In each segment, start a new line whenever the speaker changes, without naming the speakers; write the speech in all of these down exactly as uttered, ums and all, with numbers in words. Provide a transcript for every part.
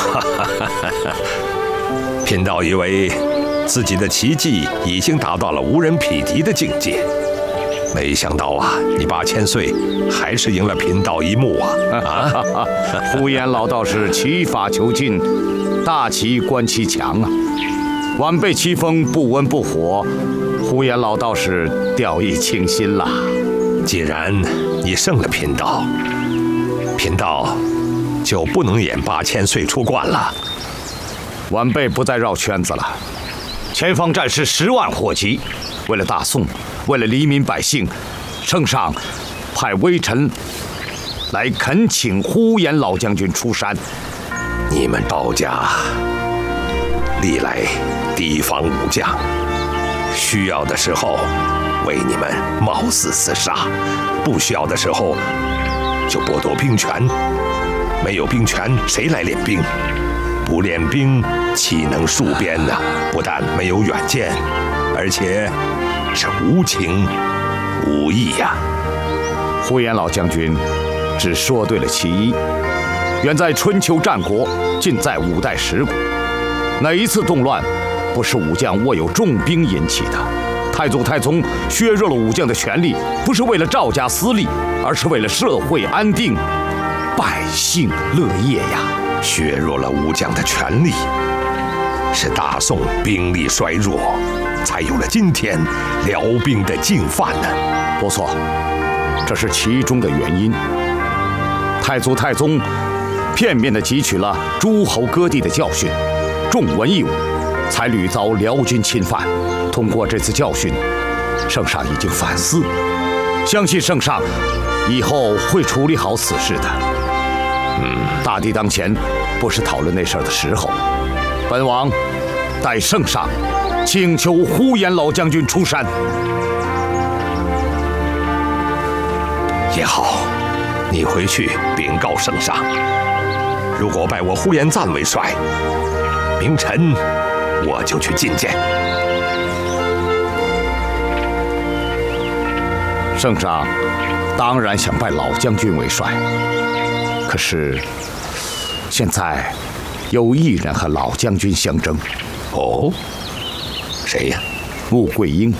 贫道以为自己的奇技已经达到了无人匹敌的境界，没想到啊，你八千岁还是赢了贫道一目啊！啊！
呼延老道士奇法求进，大旗观其强啊！晚辈棋风不温不火，呼延老道士掉以轻心了。
既然你胜了贫道，贫道就不能演八千岁出关了。
晚辈不再绕圈子了。前方战士十万火急，为了大宋，为了黎民百姓，圣上派微臣来恳请呼延老将军出山。
你们道家历来提防武将，需要的时候为你们冒死厮杀，不需要的时候就剥夺兵权。没有兵权，谁来练兵？不练兵，岂能戍边呢？不但没有远见，而且是无情无义呀！
呼延老将军只说对了其一。远在春秋战国，近在五代十国，哪一次动乱不是武将握有重兵引起的？太祖太宗削弱了武将的权力，不是为了赵家私利，而是为了社会安定、百姓乐业呀！
削弱了武将的权力，是大宋兵力衰弱，才有了今天辽兵的进犯呢。
不错，这是其中的原因。太祖太宗片面地汲取了诸侯割地的教训，重文抑武，才屡遭辽军侵犯。通过这次教训，圣上已经反思，相信圣上以后会处理好此事的。嗯，大敌当前，不是讨论那事儿的时候。本王待圣上请求呼延老将军出山。
也好，你回去禀告圣上，如果拜我呼延赞为帅，明晨我就去觐见。
圣上当然想拜老将军为帅，可是现在有一人和老将军相争。
哦，谁呀？
穆桂英。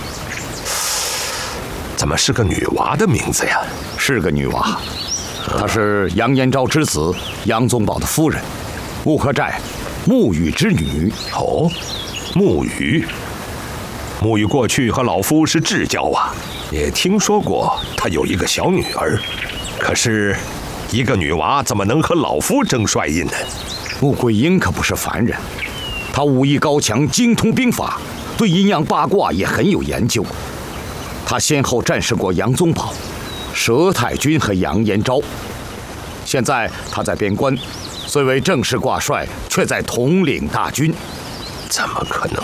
怎么是个女娃的名字呀？
是个女娃，她是杨延昭之子杨宗保的夫人，乌合寨穆羽之女。
哦，穆羽。穆羽过去和老夫是至交啊，也听说过她有一个小女儿。可是，一个女娃怎么能和老夫争帅印呢？
穆桂英可不是凡人，她武艺高强，精通兵法，对阴阳八卦也很有研究。他先后战胜过杨宗保、佘太君和杨延昭。现在他在边关，虽为正式挂帅，却在统领大军。
怎么可能？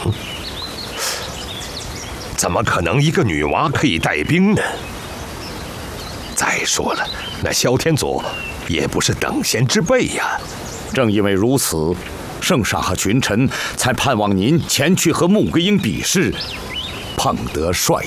怎么可能一个女娃可以带兵呢？再说了，那萧天佐也不是等闲之辈呀。
正因为如此，圣上和群臣才盼望您前去和穆桂英比试，捧得帅